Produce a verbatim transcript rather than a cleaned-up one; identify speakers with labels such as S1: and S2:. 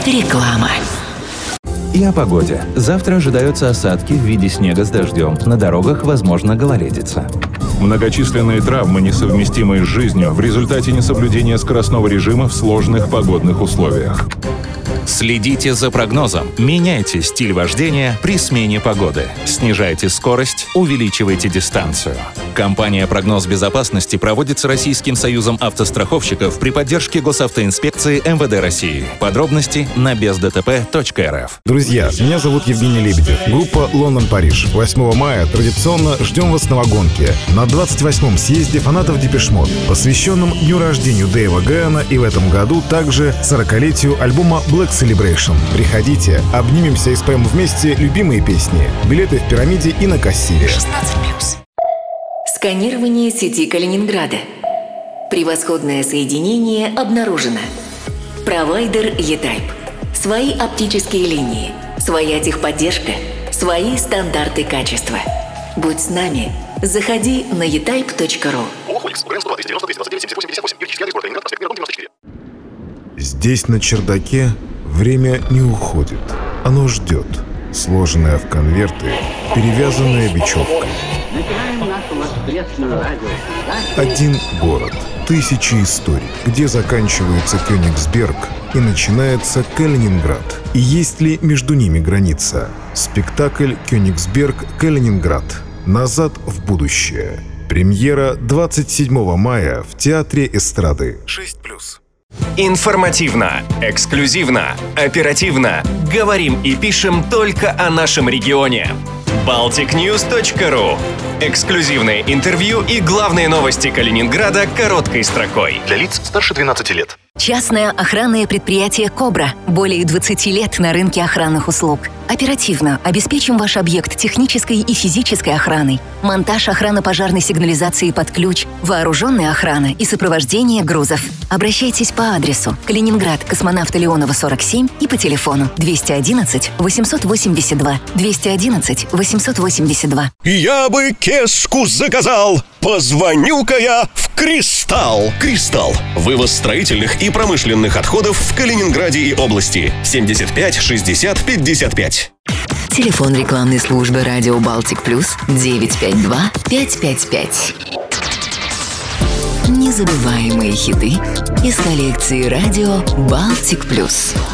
S1: Реклама.
S2: И о погоде. Завтра ожидаются осадки в виде снега с дождем. На дорогах возможна гололедица.
S3: Многочисленные травмы, несовместимые с жизнью, в результате несоблюдения скоростного режима в сложных погодных условиях.
S2: Следите за прогнозом. Меняйте стиль вождения при смене погоды. Снижайте скорость, увеличивайте дистанцию. Компания «Прогноз безопасности» проводится Российским союзом автостраховщиков при поддержке Госавтоинспекции эм вэ дэ России. Подробности на без дэ тэ пэ точка эр эф.
S4: Друзья, меня зовут Евгений Лебедев. Группа «Лондон-Париж». восьмого мая традиционно ждем вас на Вагонке на двадцать восьмом съезде фанатов Депеш Мод, посвященном дню рождения Дэйва Гэана и в этом году также сорокалетию альбома Black Celebration. Приходите, обнимемся и споем вместе любимые песни. Билеты в пирамиде и на кассире.
S1: шестнадцать плюс. Сканирование сети Калининграда. Превосходное соединение обнаружено. Провайдер E-Type. Свои оптические линии, своя техподдержка, свои стандарты качества. Будь с нами. Заходи на e type точка ру.
S4: Здесь на чердаке время не уходит. Оно ждет, сложенное в конверты, перевязанное бечевкой. Один город, тысячи историй, где заканчивается Кёнигсберг и начинается Калининград. И есть ли между ними граница? Спектакль «Кёнигсберг-Калининград. Назад в будущее». Премьера двадцать седьмого мая в Театре эстрады. шесть плюс.
S5: Информативно, эксклюзивно, оперативно. Говорим и пишем только о нашем регионе. балтик ньюс точка ру. Эксклюзивные интервью и главные новости Калининграда короткой строкой.
S6: Для лиц старше двенадцати лет.
S1: Частное охранное предприятие «Кобра». Более двадцати лет на рынке охранных услуг. Оперативно обеспечим ваш объект технической и физической охраной. Монтаж охранно-пожарной сигнализации под ключ, вооруженная охрана и сопровождение грузов. Обращайтесь по адресу Калининград, Космонавта Леонова, сорок семь и по телефону двести одиннадцать восемьсот восемьдесят два двести одиннадцать восемьсот восемьдесят два.
S7: Я бы кеску заказал, позвоню-ка я в «Кристалл». «Кристалл» – вывоз строительных и промышленных отходов в Калининграде и области. семьдесят пять шестьдесят пятьдесят пять.
S1: Телефон рекламной службы «Радио Балтик Плюс» девять пять два пять пять пять. Незабываемые хиты из коллекции «Радио Балтик Плюс».